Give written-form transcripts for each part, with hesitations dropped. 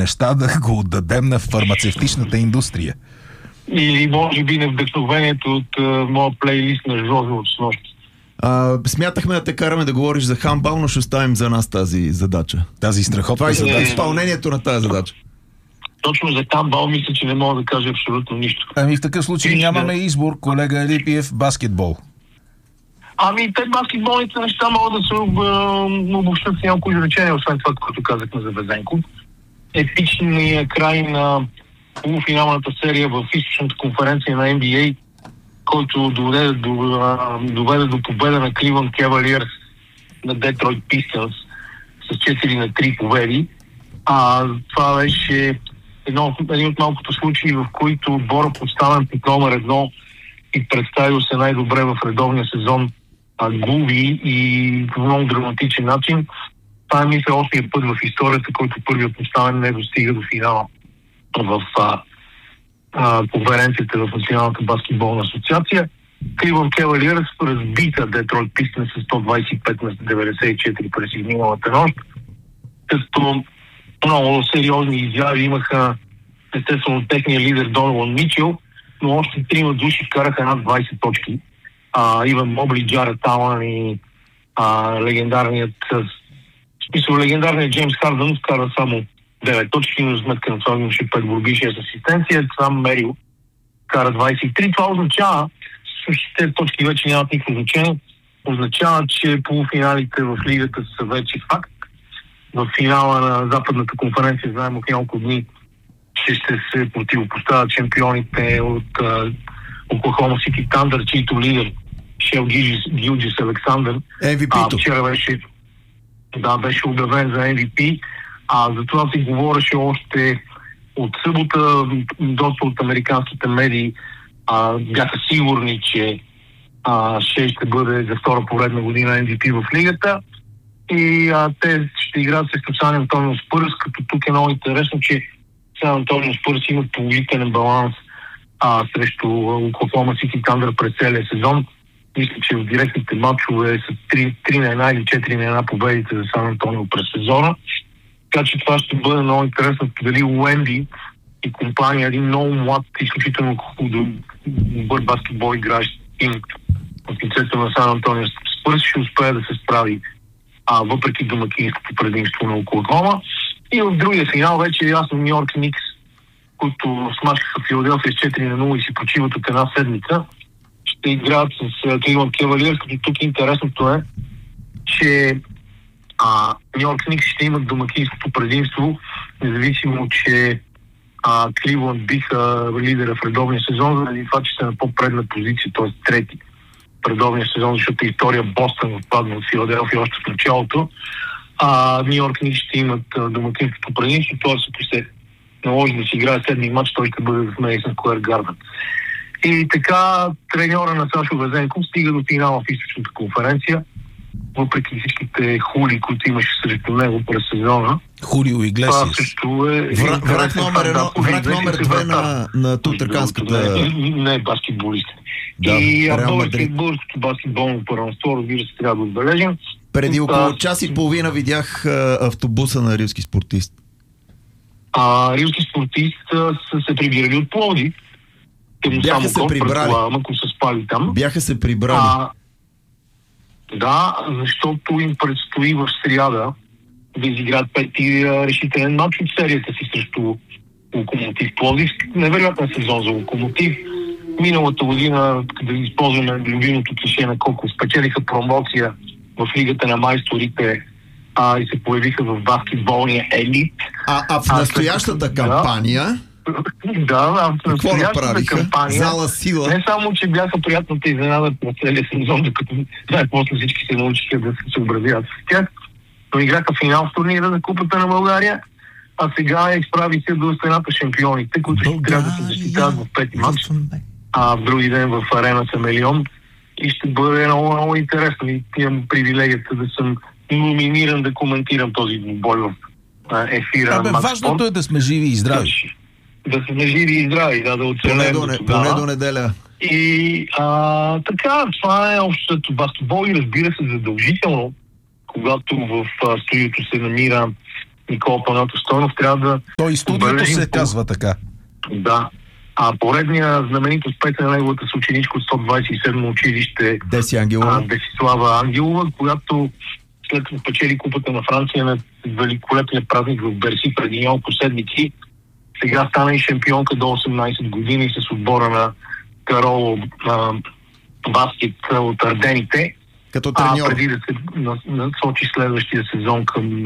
неща да го отдадем на фармацевтичната индустрия. Или може би на вдъхновението от моя плейлист на Жозо от снощи. Смятахме да те караме да говориш за хандбал, но ще оставим за нас тази задача. Тази страхотна задача. Изпълнението на тази задача. Точно за хандбал мисля, че не мога да кажа абсолютно нищо. Ами в такъв случай нямаме избор, колега Алипиев, баскетбол. Ами те баскетболните неща могат да се обобщат с няколко изречения, освен това, което казахме за Везенков. Епичният край на полуфиналната серия в източната конференция на NBA, който доведе до победа на Cleveland Cavaliers на Detroit Pistons с 4-3 победи. Това беше един от малкото случаи, в които отбора, поставен под номер 1 и представил се най-добре в редовния сезон, губи и по много драматичен начин. Това е, мисля, осмият път в историята, който първият поставен не достига до финала в конференцията в Националната баскетболна асоциация. Cleveland Cavaliers разбита Детройт Пистънс с 125-94 през изминалата нощ, като много сериозни изяви имаха естествено техния лидер Донован Мичел, но още 3 души вкараха над 20 точки. Иван Мобли, Джаред Алън и легендарният Джеймс Хардън вкара само 9 точки, но сметка на това имаше 5 борби, 6 асистенция. Сам Мерил кара 23. Това означава, тези точки вече нямат никакво значение, означава, че полуфиналите в лигата са вече факт. В финала на Западната конференция, знаем от няколко дни, че ще се противопоставят чемпионите от Оклахома Сити Тандър, чийто лидер Шел Гилджис Александър. Вчера беше обявен за MVP. За това се говореше още от събота. Доста от американските медии бяха сигурни, че ще бъде за втора поредна година MVP в лигата. И те ще играят срещу Сан Антонио Спърс, като тук е много интересно, че Сан Антонио Спърс има положителен баланс срещу Оклахома Сити Тандър през целия сезон. Мисля, че в директните матчове са 3 на 1 или 4 на 1 победите за Сан Антонио през сезона. Така че това ще бъде много интересно дали Уенди и компания, един много млад, изключително добър баскетбол играещ тим в лицето на Сан Антонио Спърс ще успее да се справи въпреки домакинското предимство на Оклахома. И в другия финал вече е ясно Ню Йорк Никс, които смачкаха Филаделфия с 4-0 и си почиват от една седмица, ще играят с Cleveland Cavaliers, като тук интересното е, че Ню Йорк Никс ще имат домакинското предимство, независимо, че Кливланд биха лидера в редовния сезон, заради това, че са на по-предна позиция, т.е. трети в редовния сезон, защото е история Бостън отпадна от Филаделфия още в началото. Ню Йорк Никс ще имат домакинското предимство, т.е. ако се наложи да си играе седми матч, той ще бъде в Мейсън Скуер Гарден. И така треньора на Сашо Везенков стига до финала в източната конференция, въпреки всичките хули, които имаше срещу него през сезона. Хулио Иглесиас. Враг номер 2 на тутърканската... Не е баскетболист. И българското баскетболно първенство, разбира се, трябва да отбележим. Преди около час и половина видях автобуса на Рилски спортист. Рилски спортист са се прибирали от Пловдив. Бяха се прибрали. Ако са спали там. Бяха се прибрали. Да, защото им предстои в сряда да изиграят пети решителен матч от серията си срещу Локомотив Пловдив. Невероятен сезон за Локомотив. Миналата година, да използваме любимото клише на Коков, спечелиха промоция в Лигата на майсторите и се появиха в баскетболния елит. В настоящата кампания... Да, в настоящата кампания... Зала сила. Не само, че бяха приятната изненада на целия сезон, докато после всички се научиха да се съобразяват с тях, но играха финал в турнира за Купата на България, а сега изправи се до стената шампионите, които ще трябва да се защитават в пети матч, в други ден в Арена Семелион. И ще бъде много, много интересно. И имам привилегията да съм номиниран да коментирам този бой в ефира на Матч важното Спорт. е да сме живи и здрави. Да сме живи и здрави, да оцелем поне до неделя. И така, това е общото баскетбол и разбира се задължително, когато в студиото се намира Никола Панайотов Стойнов, трябва да... Той и студиото се казва така. Да. А поредния знаменит успех на неговата съученичка от 127 училище Десислава Ангелова, която след като спечели Купата на Франция на великолепния празник в Берси преди няколко седмици, сега стана и шампионка до 18 години с отбора на Карол баскет от Ардените. Като треньор. Преди да се насочи следващия сезон към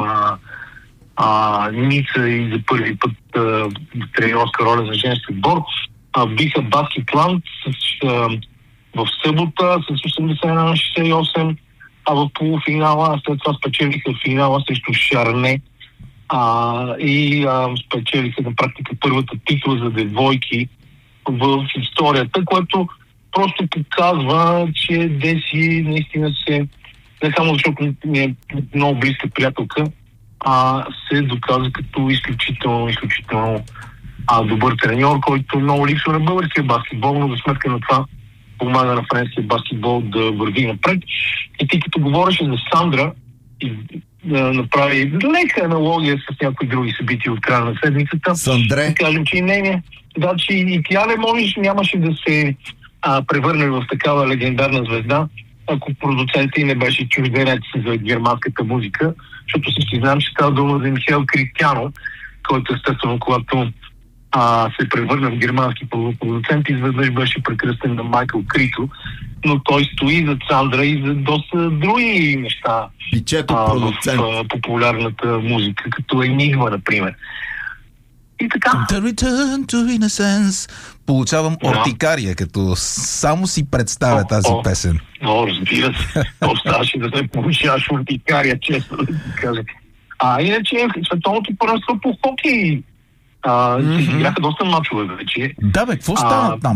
Ница и за първи път треньорска роля за женски отбор. Биха Баскетланд в събота с 81-68, а в полуфинала, след това спечелиха финала срещу Шарне и спечелиха на практика първата титла за девойки в историята, което просто показва, че Деси наистина не само защото ми е много близка приятелка, се доказа като изключително добър треньор, който много липсва на българския баскетбол, но за сметка на това помага на френския баскетбол да върви напред. И ти като говореше за Сандра и направи лека аналогия с някои други събития от края на седмицата. Сандре. Да кажем, че че и тя нямаше да се превърне в такава легендарна звезда, ако продуцентът и не беше чужденец за германската музика, защото всички знаем, че става дума за Михаил Кристиано, който естествено, когато се превърна в германски продуцент, изведнъж беше прекръстен на Майкъл Крито, но той стои за Сандра и за доста други неща в популярната музика, като Енигма, например. И така. The return to innocence. Получавам ортикария, като само си представя тази песен. Разбира се. Оставаше да се получаваш ортикария, честно да ти кажа. Иначе световното първенство по хокей играха доста мачове вече. Да, бе, какво стана там?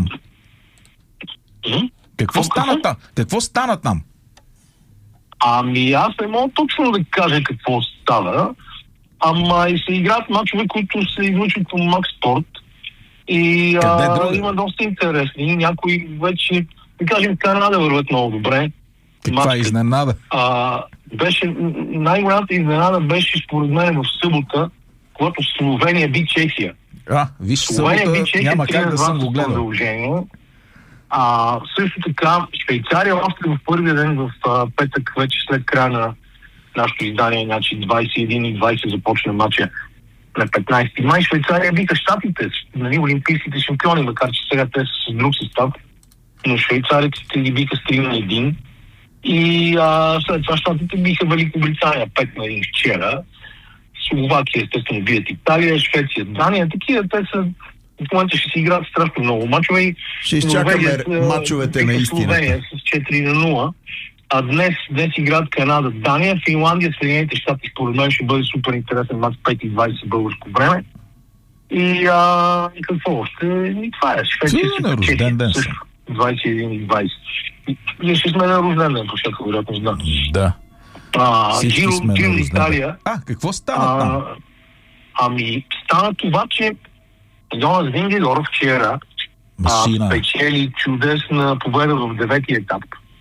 Какво стана там? Аз не мога точно да кажа какво стана. Ама и се играят мачове, които се излучват по Макс Спорт. И има доста интересни. Някои вече, да кажем, Канада върват много добре. Каква изненада? Най-голямата изненада беше според мен в събота, когато Словения би Чехия. Виж, събота няма как да съм го гледал. Също така, Швейцария още в първия ден в петък, вече след края на нашето издание, значи 21:20 започна матча на 15 май. Швейцария биха щатите, олимпийските шампиони, макар че сега те са с друг състав, но швейцариците ги биха с 3-1. И след това щатите биха Великобритания 5-1 вчера. Словакия естествено бият Италия, Швеция, Дания. Такива те са в момента ще си играят страшно много мачове. Ще изчакаме мачовете наистина. Словения с 4-0. А днес играят Канада, Дания, Финландия, Съединените щати. Според мен ще бъде супер интересен мач 5:20 българско време. И какво още? И това е. Швеция на рожден ден съм. 21:20. Ние ще сме на рожден ден, по всяка вероятност, да. Да. Гиро Италия. Какво стана там? Стана това, че Йонас Вингедорф вчера спечели чудесна победа в 9-ти етап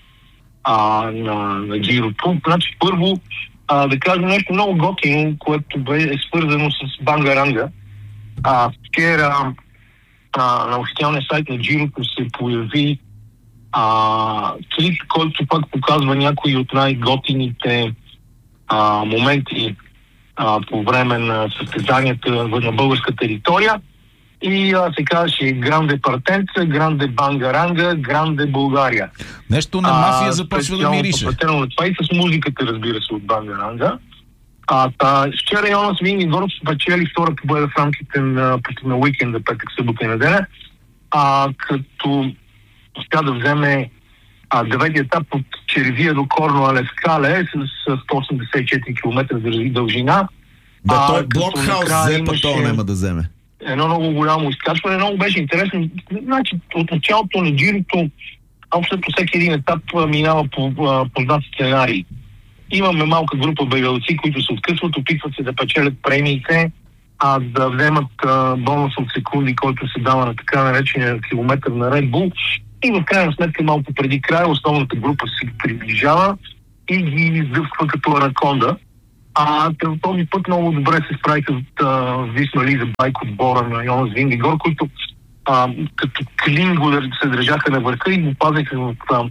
на Гирото. Значи първо да кажем нещо много готино, което е свързано с Бангаранга. Вчера на официалния сайт на Гирото се появи клип, който пък показва някои от най-готините моменти по време на състезанията на българска територия. И се казваше Гранде Партенца, Гранде Бангаранга, Гранде България. Нещо на мафия започва да мирише. Това и с музиката, разбира се, от Бангаранга. Вчера Йонас Вингедорф спечели втора победа в рамките на уикенда, петък, събота и неделя, като успя да вземе 9-ти етап от Червия до Корнуалес-Кале с 184 км дължина. Той Блокхаус взе, па това няма да вземе. Едно много голямо изкачване. Много беше интересно. Значи, от началото на Гирото, общо всеки един етап минава по познати сценарии. Имаме малка група бегалци, които се откъсват, опитват се да печелят премиите, да вземат бонус от секунди, който се дава на така наречения километър на Red Bull. И в крайна сметка, малко преди края, основната група се приближава и ги издъвства като анаконда. Този път много добре се справиха Висма Лиза байк отбора на Йонас Вингегор, които като клин го се държаха на върха и го пазеха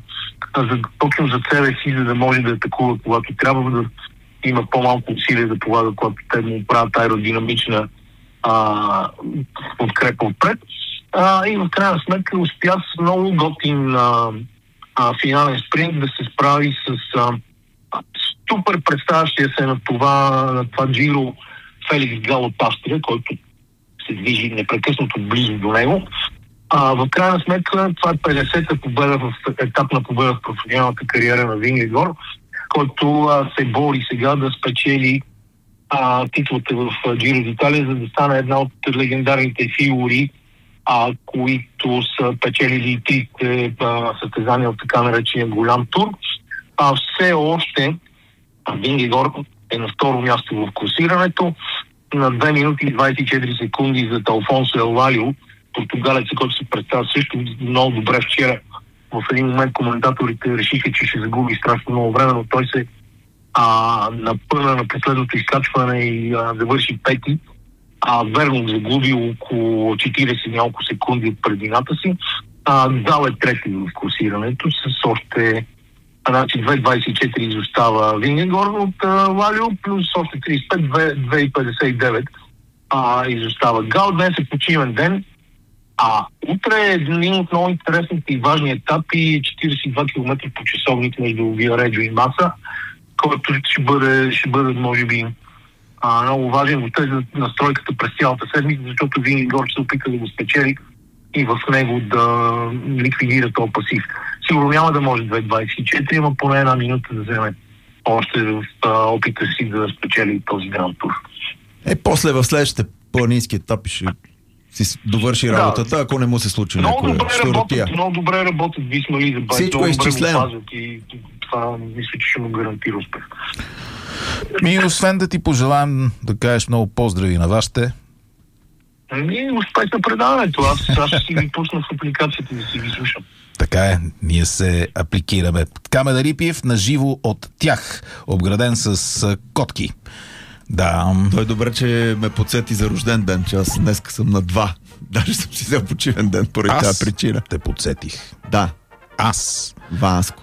точно за себе си, за да може да атакува, когато трябва да има по-малко усилия да полага, когато те му правят аеродинамична подкрепа отпред. И в крайна сметка успя с много готин финален спринт да се справи с супер представящия се на това Джиро Феликс Гал от Австрия, който се движи непрекъснато близо до него. В крайна сметка това е 50-та победа етапна победа в професионалната кариера на Вингегор, който се бори сега да спечели титлата в Джиро d'Italia, за да стане една от легендарните фигури, които са печелили трите състезания от така наречения голям тур. Все още Вингегор е на второ място в класирането, на 2 минути и 24 секунди за Алфонсо Елвалио, португалец, който се представя също много добре вчера. В един момент коментаторите решиха, че ще загуби страшно много време, но той се напъна на последното изкачване и завърши пети. Верно загуби около 40 няколко секунди от предината си. Дал е трети в класирането с още 2.24 изостава Вингегор от Валио, плюс още 35, 2.59 изостава Гал. Днес е почивен ден. Утре е един от много интересните и важни етапи, 42 км по часовник между Виареджо и Маса, който ще бъде може би много важен в тези настройката през цялата седмица, защото Вингегор ще се опита да го спечели и в него да ликвидира този пасив. Сигурно няма да може 2.24, но поне една минута да вземе още в опита си да спечели този гранд тур. После в следващите планински етапи ще си довърши работата, ако не му се случи някой. Много добре работят Висма Лиза. Всичко е изчислено. И това мисля, че ще му гарантира успех. Освен да ти пожелаем да кажеш много поздрави на вашите. Успех на предаването. Аз ще си ги пусна в апликацията да си ги слушам. Така е, ние се апликираме. Камен Рипиев наживо от тях, обграден с котки. Да. Той е добре, че ме подсети за рожден ден, че аз днеска съм на 2. Даже съм си взел почивен ден поради тази причина. Те подсетих. Да. Васко.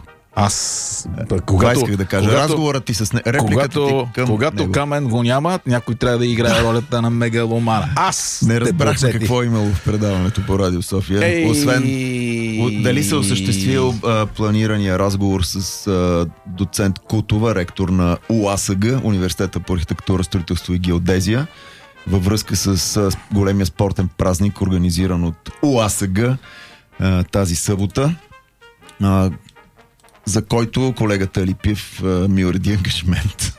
Когато исках да кажа. Разговорът ти с когато него. Камен го няма, някой трябва да играе ролята на мегаломана. Не разбрахме какво е имало в предаването по Радио София. Освен дали се осъществил планирания разговор с доцент Кутова, ректор на УАСГ, Университета по архитектура, строителство и геодезия, във връзка с големия спортен празник, организиран от УАСГ тази събота, за който колегата Липиев ми уреди ангажимент.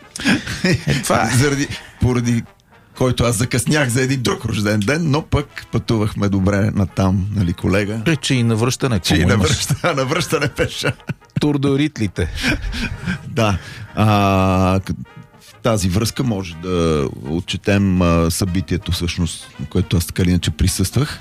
Поради който аз закъснях за един друг рожден ден, но пък пътувахме добре натам, нали, колега? Че и навръщане. Навръщане пеша. Тур до Ритлите. Да. В тази връзка може да отчетем събитието, всъщност, на което аз така или иначе присъствах.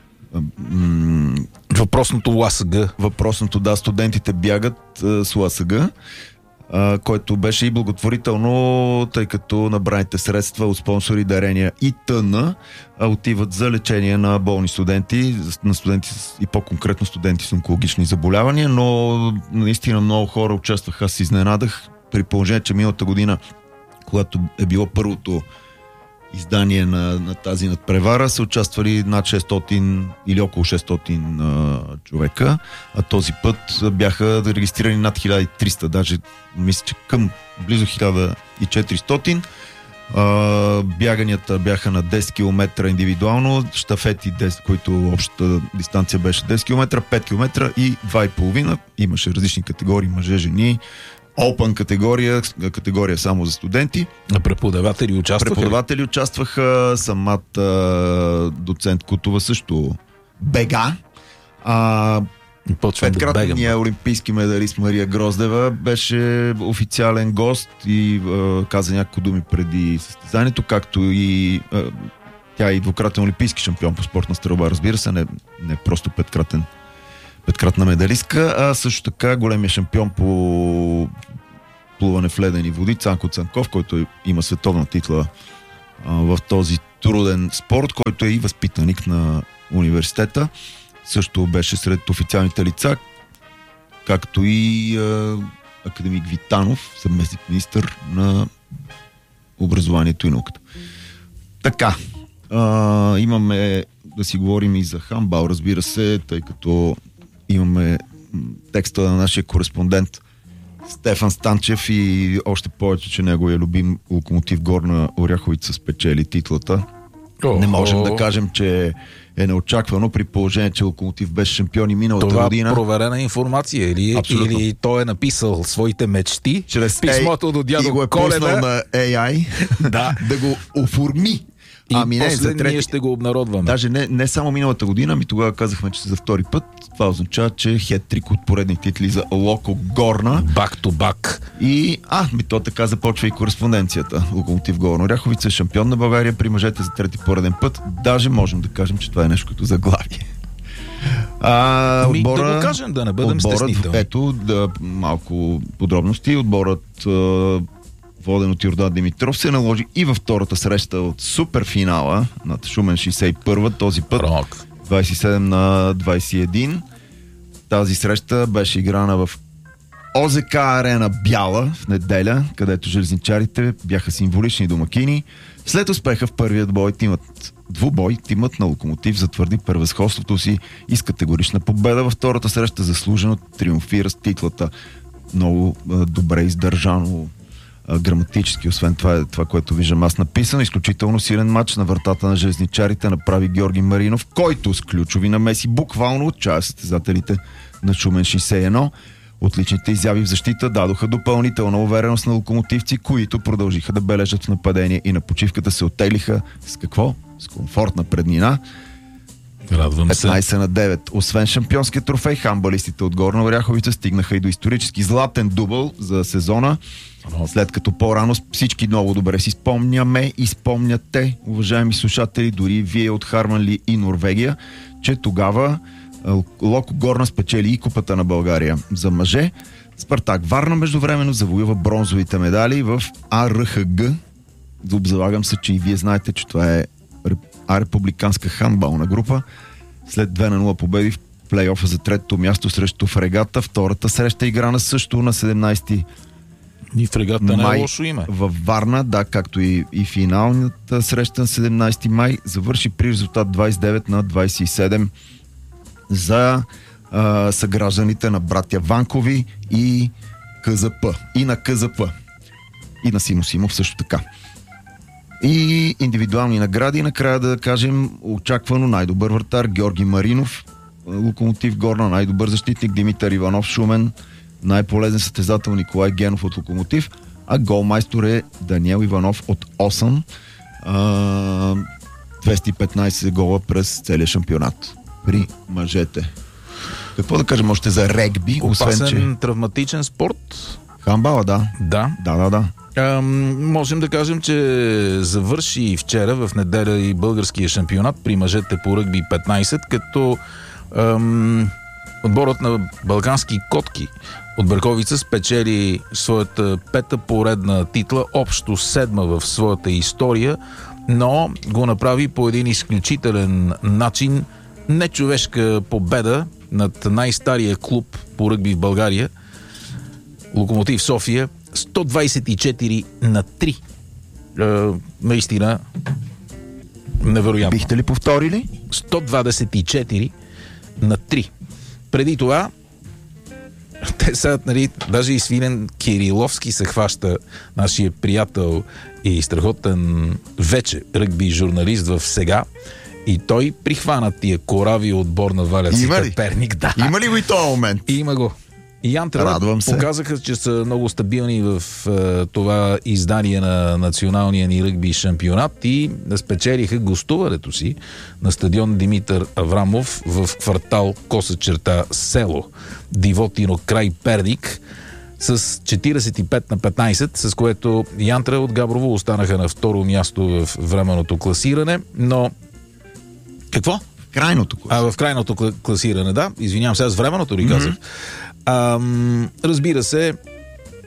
Въпросното УАСГ. Студентите бягат с УАСГ, който беше и благотворително, тъй като набраните средства от спонсори, дарения и т.н. отиват за лечение на болни студенти, и по-конкретно студенти с онкологични заболявания, но наистина много хора участваха. Аз се изненадах, при положение, че миналата година, когато е било първото издание на тази надпревара, са участвали над 600 или около 600 човека, а този път бяха регистрирани над 1300, даже мисля, че към близо 1400. Бяганията бяха на 10 км индивидуално, щафети, които общата дистанция беше 10 км, 5 км и 2,5. Имаше различни категории, мъже, жени, Open категория само за студенти. Преподаватели участваха. Самата доцент Кутова също бега. Петкратния олимпийски медалист Мария Гроздева беше официален гост и каза няколко думи преди състезанието, както и тя е и двукратен олимпийски шампион по спортна стрелба, разбира се, не просто петкратна медалистка, а също така големия шампион по плуване в ледени води, Цанко Цанков, който има световна титла в този труден спорт, който е и възпитаник на университета. Също беше сред официалните лица, както и академик Витанов, съместник министър на образованието и науката. Така, имаме да си говорим и за хандбал, разбира се, тъй като имаме текста на нашия кореспондент Стефан Станчев и още повече, че неговия любим Локомотив Горна Оряховица спечели титлата. Не можем да кажем, че е неочаквано, при положение, че Локомотив беше шампион и миналата година. Това проверена информация или той е написал своите мечти чрез писмото до дядо и го е Коледа пуснал на AI да го оформи. И после ние ще го обнародваме. Даже не само миналата година, ами тогава казахме, че за втори път. Това означава, че хет-трик от поредни титли за Локо Горна. Бак-то-бак. И то така започва и кореспонденцията. Локомотив Горна Оряховица е шампион на България при мъжете за трети пореден път. Даже можем да кажем, че това е нещо като заглавие. Да го кажем, да не бъдем стеснителни. Ето, малко подробности. Отборът, воден от Йордан Димитров, се наложи и във втората среща от суперфинала над Шумен 61, този път 27-21. Тази среща беше играна в ОЗК Арена Бяла в неделя, където железничарите бяха символични домакини. След успеха в първият двубой, тимът на Локомотив затвърди превъзходството си и с категорична победа. Във втората среща заслужено триумфира с титлата. Много добре издържано граматически, освен това, което виждам аз написано. Изключително силен матч на вратата на железничарите направи Георги Маринов, който с ключови намеси буквално отчая състезателите на Шумен 61. Отличните изяви в защита дадоха допълнителна увереност на локомотивци, които продължиха да бележат в нападение и на почивката се оттеглиха с какво? С комфортна преднина. 15-9. Освен шампионския трофей, хандбалистите от Горна Оряховица стигнаха и до исторически златен дубъл за сезона. След като по-рано всички много добре си спомняме и спомняте, уважаеми слушатели, дори вие от Харманли и Норвегия, че тогава Локо Горна спечели и Купата на България за мъже. Спартак Варна междувременно завоюва бронзовите медали в АРХГ. Залагам се, че и вие знаете, че това е републиканска хандбална група. След 2-0 победи в плейофа за третото място срещу Фрегата. Втората среща играна също на 17 и Фрегата не е лошо име. Във Варна, да, както и финалната среща на 17 май завърши при резултат 29-27 за съгражданите на братя Ванкови и КЗП. И на КЗП. И на Симо Симов също така. И индивидуални награди. Накрая да кажем очаквано най-добър вратар Георги Маринов, Локомотив Горна, най-добър защитник Димитър Иванов Шумен, най-полезен състезател Николай Генов от Локомотив, а голмайстор е Даниел Иванов от Осъм. 215 гола през целия шампионат при мъжете. Какво да кажем още за регби? Опасен, че травматичен спорт. Хандбала, да. Да. Можем да кажем, че завърши вчера в неделя и българския шампионат при мъжете по ръгби 15, като отборът на Балкански котки от Берковица спечели своята пета поредна титла, общо седма в своята история, но го направи по един изключителен начин. Нечовешка победа над най-стария клуб по ръгби в България, Локомотив София, 124-3. Наистина невероятно. Бихте ли повторили? 124-3. Преди това те са, даже и Свилен Кириловски се хваща, нашия приятел и страхотен вече ръгби журналист в Сега, и той прихвана тия корави отбор на Валяците Перник. Да. Има ли го и този момент? Има го. И Янтра показаха, че са много стабилни в това издание на националния ни ръгби шампионат и спечелиха гостуването си на стадион Димитър Аврамов в квартал Коса черта село Дивотино край Перник с 45-15, с което Янтра от Габрово останаха на второ място в временното класиране, но какво? Крайното класиране. В крайното класиране, да. Извинявам се, аз временното ли казах. Разбира се,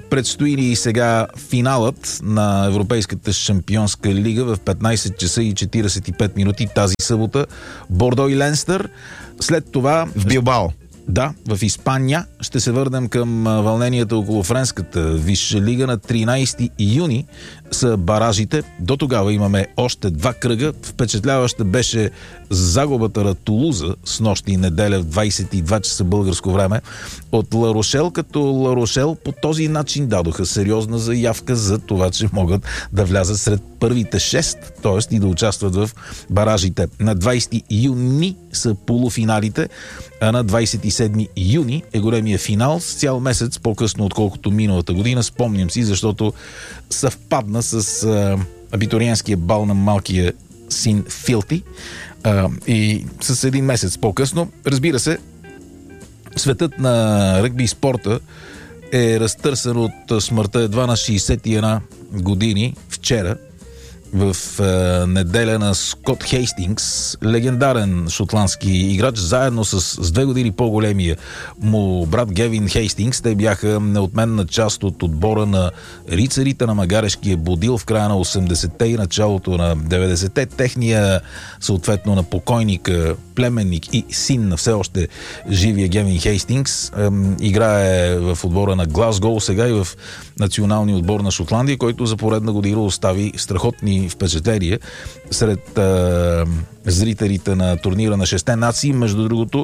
Предстои ли сега финалът на Европейската шампионска лига в 15 часа и 45 минути тази събота. Бордо и Ленстър. След това... В Билбао. Да, в Испания. Ще се върнем към вълненията около френската висша лига. На 13 юни са баражите. До тогава имаме още 2 кръга. Впечатляваща беше загубата на Тулуза с нощи и неделя в 22 часа българско време от Ла Рошел, като Ла Рошел по този начин дадоха сериозна заявка за това, че могат да влязат сред първите 6, т.е. и да участват в баражите. На 20 юни са полуфиналите, а на 27 юни е големия финал с цял месец по-късно, отколкото миналата година. Спомням си, защото съвпадна с абитуриентския бал на малкия син Филти и с един месец по-късно. Разбира се, светът на ръгби и спорта е разтърсен от смъртта едва на 61 години вчера, в неделя, на Скот Хейстингс, легендарен шотландски играч, заедно с 2 години по-големия му брат Гевин Хейстингс. Те бяха неотменна част от отбора на рицарите на магарешкия Бодил в края на 80-те и началото на 90-те. Техния, съответно на покойника, племенник и син на все още живия Гевин Хейстингс, играе в отбора на Глазгоу, сега и в националния отбор на Шотландия, който за поредна година остави страхотни впечатления сред зрителите на турнира на 6 нации. Между другото,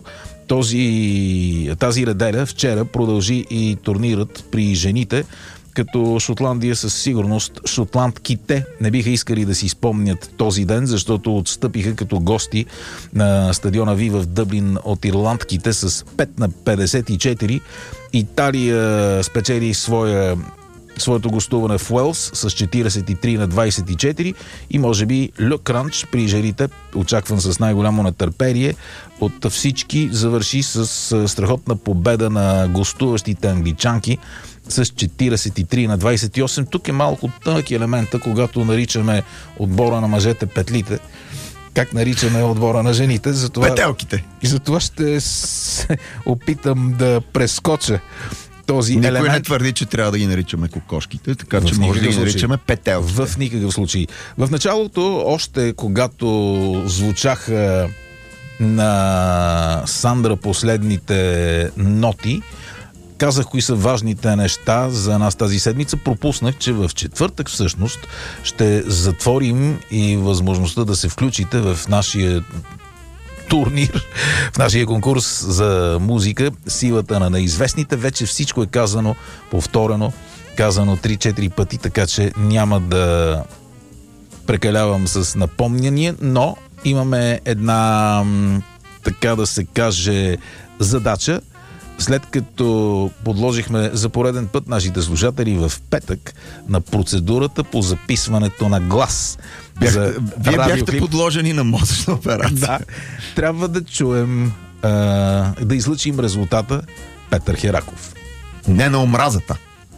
тази неделя, вчера, продължи и турнирът при жените, като Шотландия със сигурност, шотландките не биха искали да си спомнят този ден, защото отстъпиха като гости на стадиона Ви в Дъблин от ирландките с 5-54. Италия спечели своето гостуване в Уелс с 43-24 и може би Ле Кранч при жените, очакван с най-голямо нетърпение от всички, завърши с страхотна победа на гостуващите англичанки с 43-28. Тук е малко тънък елемента, когато наричаме отбора на мъжете петлите. Как наричаме отбора на жените? Затова... Петелките. И затова ще се опитам да прескоча този Никой елемент. не твърди, че трябва да ги наричаме кокошките, така че може да ги наричаме петелките. В никакъв случай. В началото, още когато звучаха на Сандра последните ноти, казах кои са важните неща за нас тази седмица. Пропуснах, че в четвъртък всъщност ще затворим и възможността да се включите в нашия турнир, в нашия конкурс за музика Силата на неизвестните. Вече всичко е казано, повторено, казано 3-4 пъти, така че няма да прекалявам с напомняния, но имаме една, така да се каже, задача. След като подложихме за пореден път нашите слушатели в петък на процедурата по записването на глас. Вие бяхте подложени на мозъчна операция. Да, трябва да чуем, да излъчим резултата Петър Хераков. Не на омразата.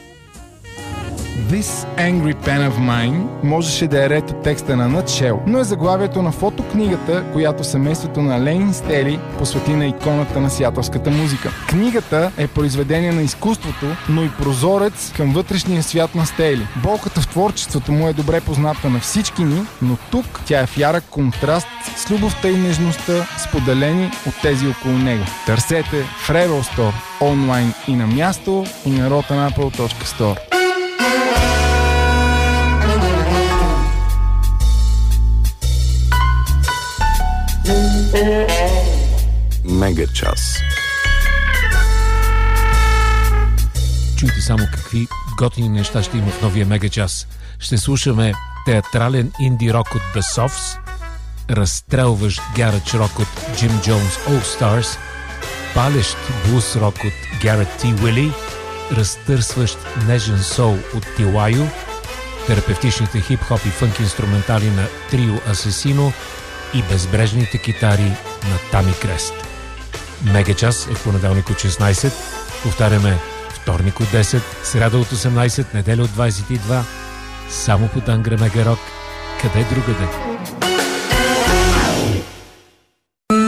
This angry pen of mine можеше да е ред от текста на Nutshell, но е заглавието на фотокнигата, която семейството на Ленин Стели посвети на иконата на сиатълската музика. Книгата е произведение на изкуството, но и прозорец към вътрешния свят на Стели. Болката в творчеството му е добре позната на всички ни, но тук тя е в ярък контраст с любовта и нежността, споделени от тези около него. Търсете в Rebel Store, онлайн и на място, и на rotanapple.store. Мега час. Чуйте само какви готини неща ще има в новия Мега час. Ще слушаме театрален инди рок от The Softs, разстрелващ гарач рок от Jim Jones All Stars, палещ блус рок от Garrett T. Willie, разтърсващ нежен сол от Тилайо, терапевтичните хип-хоп и фънк инструментали на Трио Асесино и безбрежните китари на Тами Крест. Мега час е в понеделник от 16, повтаряме вторник от 10, сряда от 18, неделя от 22, само по Тангра Мега Рок, къде другаде.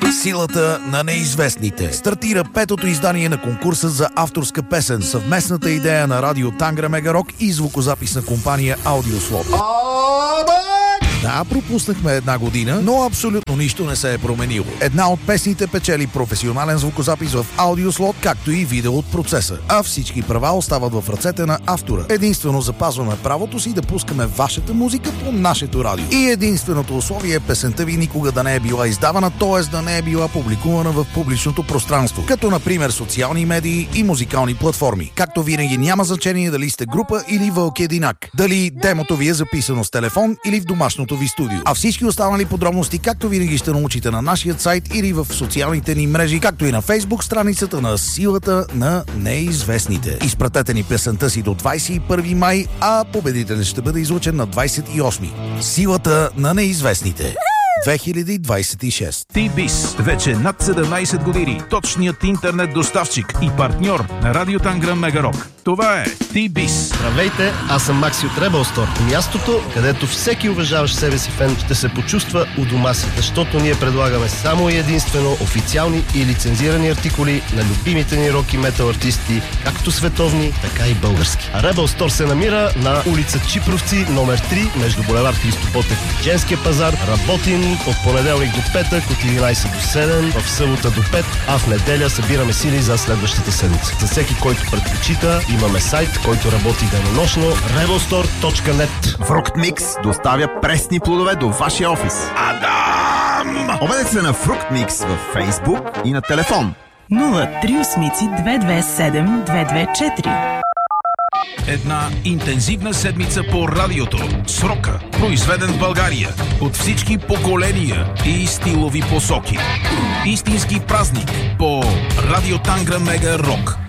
Силата на неизвестните. Стартира петото издание на конкурса за авторска песен, съвместната идея на радио Тангра Мегарок и звукозаписна компания Аудиослот. Да, пропуснахме една година, но абсолютно нищо не се е променило. Една от песните печели професионален звукозапис в Аудиослот, както и видео от процеса. А всички права остават в ръцете на автора. Единствено запазваме правото си да пускаме вашата музика по нашето радио. И единственото условие е песента ви никога да не е била издавана, т.е. да не е била публикувана в публичното пространство, като например социални медии и музикални платформи. Както винаги няма значение дали сте група или вълк единак, дали демото ви е записано с телефон или в домашното ви студио. А всички останали подробности, както винаги, ще научите на нашия сайт или в социалните ни мрежи, както и на Фейсбук страницата на Силата на неизвестните. Изпратете ни песента си до 21 май, а победителят ще бъде излъчен на 28. Силата на неизвестните. 2026. T-Biz. Вече над 17 години. Точният интернет доставчик и партньор на радио Тангра Мегарок. Това е T-Biz. Здравейте, аз съм Макси от Rebel Store. Мястото, където всеки уважаващ себе си фен ще се почувства у дома си, защото ние предлагаме само и единствено официални и лицензирани артикули на любимите ни рок и метал артисти, както световни, така и български. А Rebel Store се намира на улица Чипровци, номер 3, между булевард Христо Ботев и Женския пазар. Работим от понеделник до петък, от 11 до 7, в събота до 5, а в неделя събираме сили за следващата седмица. За всеки, който предпочита, имаме сайт, който работи денонощно, rebelstore.net. Fruct Mix доставя пресни плодове до вашия офис. Адам! Обадете се на Fruct Mix във Facebook и на телефон 038 227 224. Една интензивна седмица по радиото. С рока, произведен в България от всички поколения и стилови посоки. Истински празник по радио Тангра Мега Рок.